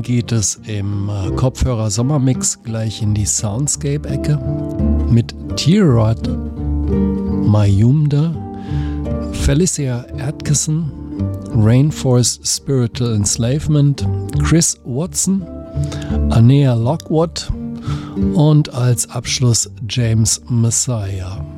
geht es im Kopfhörer Sommermix gleich in die Soundscape-Ecke mit T-Rod, Mayumda, Felicia Atkinson, Rainforest Spiritual Enslavement, Chris Watson, Anea Lockwood und als Abschluss James Messiah.